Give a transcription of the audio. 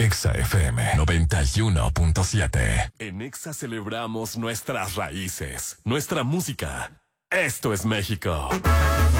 Exa FM 91.7. En Exa celebramos nuestras raíces, nuestra música. Esto es México.